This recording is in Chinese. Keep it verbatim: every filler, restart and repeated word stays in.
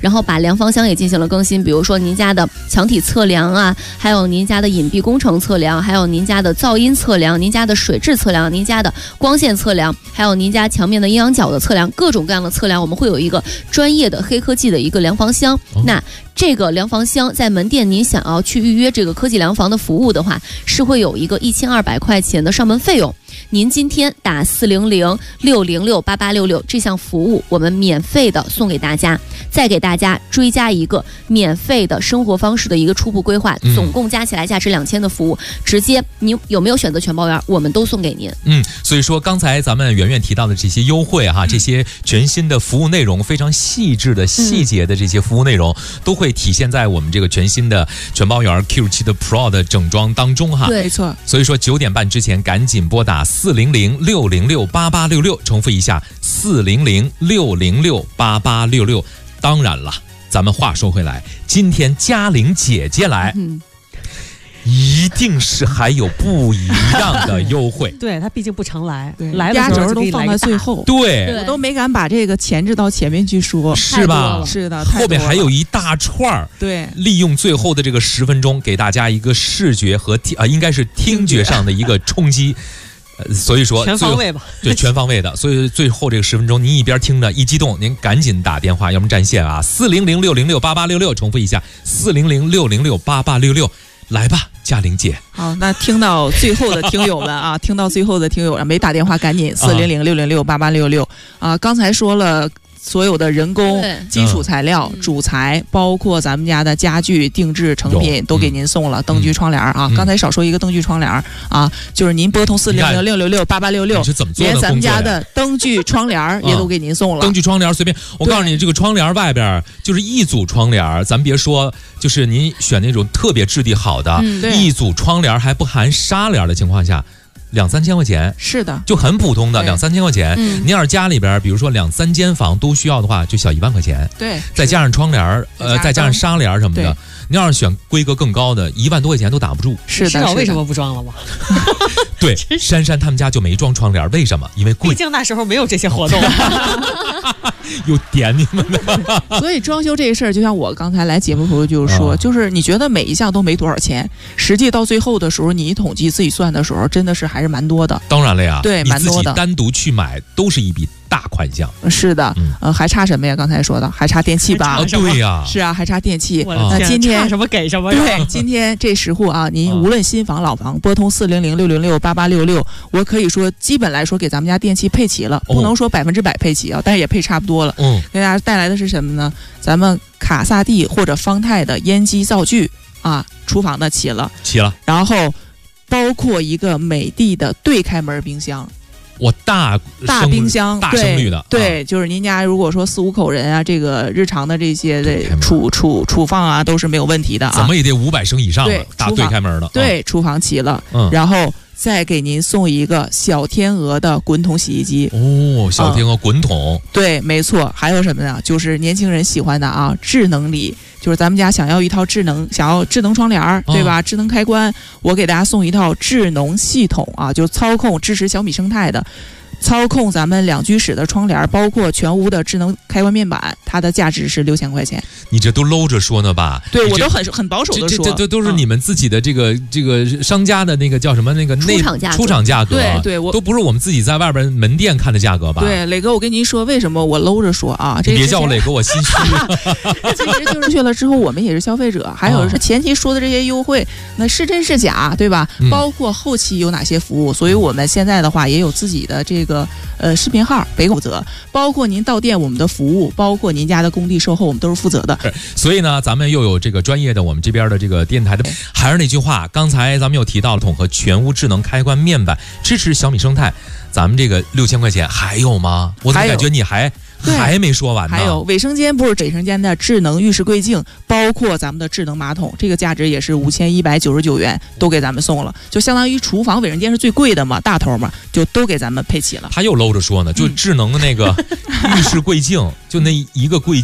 然后把量房箱也进行了更新，比如说您家的墙体测量啊，还有您家的隐蔽工程测量，还有您家的噪音测量，您家的水质测量，您家的光线测量，还有您家墙面的阴阳角的测量，各种各样的测量，我们会有一个专业的黑科技的一个量房箱。哦、那这个量房箱在门店您想要去预约这个科技量房的服务的话，是会有一个一千二百块钱的上门费用。您今天打四零零六零六八八六六这项服务，我们免费的送给大家，再给大家追加一个免费的生活方式的一个初步规划，总共加起来价值两千的服务，直接您有没有选择全包圆，我们都送给您。 嗯，所以说刚才咱们圆圆提到的这些优惠哈，这些全新的服务内容，非常细致的细节的这些服务内容，都会体现在我们这个全新的全包圆 Q 七的 Pro 的整装当中哈。 对， 没错。 所以说九点半之前赶紧拨打四零零六零六八八六六，重复一下四零零六零六八八六六。当然了，咱们话说回来，今天嘉玲姐姐来。嗯，一定是还有不一样的优惠。 对，他毕竟不常来， 来压轴都放在最后。 对， 我都没敢把这个前置到前面去说， 是吧？ 是的， 后面还有一大串儿。 对， 利用最后的这个十分钟，给大家一个视觉和听啊、呃，应该是听觉上的一个冲击。呃，所以说全方位吧， 对，全方位的。所以最后这个十分钟，您一边听着一激动，您赶紧打电话，要么占线啊，四零零六零六八八六六，重复一下，四零零六零六八八六六，来吧，嘉玲姐。 好，那听到最后的听友们啊，听到最后的听友没打电话，赶紧四零零六零六八八六六啊！刚才说了。所有的人工、基础材料、嗯、主材，包括咱们家的家具定制成品都给您送了。灯具窗帘啊，刚才少说一个灯具窗帘啊，就是您拨通四零零六六六八八六六，连咱们家的灯具窗帘也都给您送了。 灯具窗帘随便，我告诉你，这个窗帘外边就是一组窗帘，咱别说，就是您选那种特别质地好的，嗯、一组窗帘还不含纱帘的情况下。两三千块钱是的， 就很普通的两三千块钱。嗯、您要是家里边，比如说两三间房都需要的话，就小一万块钱。 对， 再加上窗帘，呃，再加上纱帘什么的，您要是选规格更高的，一万多块钱都打不住。 是的， 知道为什么不装了吗？ 对，珊珊他们家就没装窗帘，为什么？因为贵。 毕竟那时候没有这些活动。 又点你们的。 所以装修这事儿，就像我刚才来节目时候就是说，哦、就是你觉得每一项都没多少钱，实际到最后的时候，你一统计自己算的时候，真的是还是蛮多的。 当然了呀， 对，蛮多的。 你自己单独去买都是一笔大款项。 是的，嗯、呃，还差什么呀？刚才说的还差电器吧？ 哦、对呀， 是啊，还差电器。 那今天差什么给什么？ 对，今天这十户啊，您无论新房老房，拨通四零零六零六八八六六，我可以说基本来说给咱们家电器配齐了，不能说百分之百配齐啊，但是也配差不多了。嗯，给大家带来的是什么呢？咱们卡萨帝或者方太的烟机灶具啊，厨房的齐了， 齐了， 然后包括一个美的的对开门冰箱。 我大大冰箱， 大声率的， 对，对啊、就是您家如果说四五口人啊，这个日常的这些的储储储放啊，都是没有问题的啊。 怎么也得五百升以上的大对开门的。 对，厨房齐了，嗯，然后再给您送一个小天鹅的滚筒洗衣机。 哦，小天鹅滚筒、 嗯。对，没错。还有什么呢？就是年轻人喜欢的啊，智能礼。就是咱们家想要一套智能，想要智能窗帘，对吧？哦、智能开关，我给大家送一套智能系统啊，就操控支持小米生态的。操控咱们两居室的窗帘，包括全屋的智能开关面板，它的价值是六千块钱。 你这都搂着说呢吧？ 对，我都很很保守的说， 这这都是你们自己的这个、嗯、这个商家的那个叫什么那个出厂价格， 出厂价格， 对对，我都不是我们自己在外边门店看的价格吧？ 对，磊哥，我跟您说，为什么我搂着说啊？这你别叫我磊哥，我心虚。 其实就是去了之后，我们也是消费者，还有是前期说的这些优惠，那是真是假，对吧？嗯、包括后期有哪些服务，所以我们现在的话也有自己的这个呃。视频号北负责，包括您到店我们的服务，包括您家的工地售后，我们都是负责的。 所以呢，咱们又有这个专业的我们这边的这个电台的，还是那句话，刚才咱们又提到了统合全屋智能开关面板，支持小米生态，咱们这个六千块钱还有吗？我怎么感觉你还还没说完呢？ 还有卫生间，不是卫生间的智能浴室柜镜，包括咱们的智能马桶，这个价值也是五千一百九十九元，都给咱们送了，就相当于厨房卫生间是最贵的嘛，大头嘛，就都给咱们配齐了。 他又搂着说呢，就智能的那个浴室柜镜，就那一个柜。